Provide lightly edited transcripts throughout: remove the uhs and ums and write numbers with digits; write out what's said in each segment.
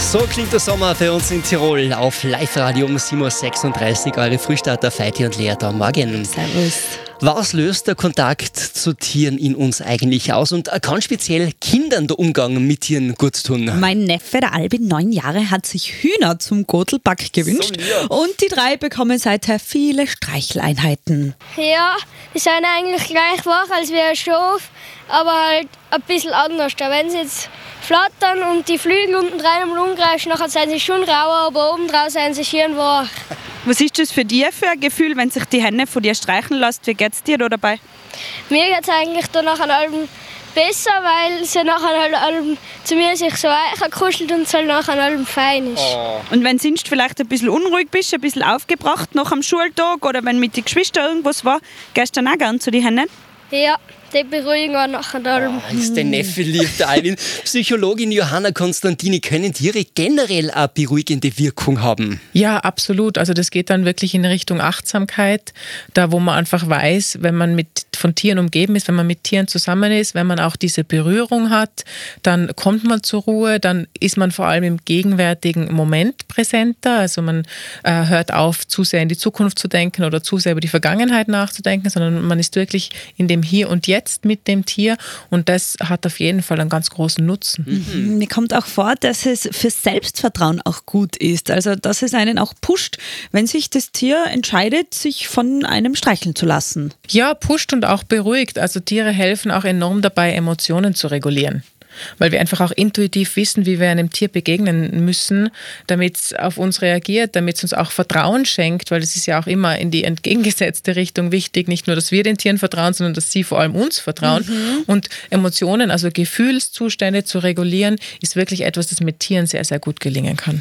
So klingt der Sommer bei uns in Tirol auf Live-Radio um 7.36 Uhr. Eure Frühstarter Feiti und Lea da. Morgen. Servus. Was löst der Kontakt zu Tieren in uns eigentlich aus und kann speziell Kindern der Umgang mit Tieren gut tun? Mein Neffe, der Albin, 9 Jahre, hat sich Hühner zum Gotelback gewünscht. Und die 3 bekommen seither viele Streicheleinheiten. Ja, die sind eigentlich gleich wach als wie ein Schaf, aber halt ein bisschen anders. Wenn sie jetzt flattern und die Flügel unten rein am umgreifen, dann sind sie schon rauer, aber oben drauf sind sie schön wach. Was ist das für dich für ein Gefühl, wenn sich die Hände von dir streicheln lässt? Wie geht's dir da dabei? Mir geht es eigentlich dann nachher besser, weil sie nachher halt zu mir sich so kuschelt und es halt nachher fein ist. Oh. Und wenn du vielleicht ein bisschen unruhig bist, ein bisschen aufgebracht nach am Schultag oder wenn mit den Geschwistern irgendwas war, gehst du dann auch gern zu den Händen? Ja, die beruhigen wir nachher da. Ist der Neffe lieb, der Albin. Psychologin Johanna Konstantini, können Tiere generell eine beruhigende Wirkung haben? Ja, absolut. Also das geht dann wirklich in Richtung Achtsamkeit, da wo man einfach weiß, wenn man von Tieren umgeben ist, wenn man mit Tieren zusammen ist, wenn man auch diese Berührung hat, dann kommt man zur Ruhe, dann ist man vor allem im gegenwärtigen Moment präsenter. Also man hört auf, zu sehr in die Zukunft zu denken oder zu sehr über die Vergangenheit nachzudenken, sondern man ist wirklich in dem Hier und Jetzt mit dem Tier und das hat auf jeden Fall einen ganz großen Nutzen. Mir kommt auch vor, dass es für Selbstvertrauen auch gut ist, also dass es einen auch pusht, wenn sich das Tier entscheidet, sich von einem streicheln zu lassen. Ja, pusht und auch beruhigt. Also Tiere helfen auch enorm dabei, Emotionen zu regulieren. Weil wir einfach auch intuitiv wissen, wie wir einem Tier begegnen müssen, damit es auf uns reagiert, damit es uns auch Vertrauen schenkt, weil es ist ja auch immer in die entgegengesetzte Richtung wichtig, nicht nur, dass wir den Tieren vertrauen, sondern dass sie vor allem uns vertrauen. Und Emotionen, also Gefühlszustände zu regulieren, ist wirklich etwas, das mit Tieren sehr, sehr gut gelingen kann.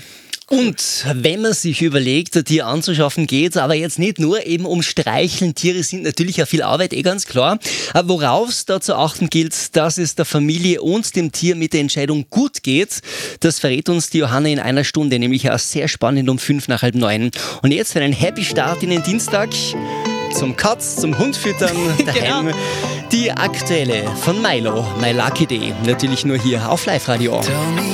Und wenn man sich überlegt, ein Tier anzuschaffen, geht es aber jetzt nicht nur eben um Streicheln. Tiere sind natürlich auch viel Arbeit, ganz klar. Aber worauf es da zu achten gilt, dass es der Familie und dem Tier mit der Entscheidung gut geht, das verrät uns die Johanna in einer Stunde, nämlich auch sehr spannend um 8:55. Und jetzt für einen Happy Start in den Dienstag zum Katz, zum Hund füttern daheim. Genau. Die aktuelle von Milo, My Lucky Day, natürlich nur hier auf Live-Radio.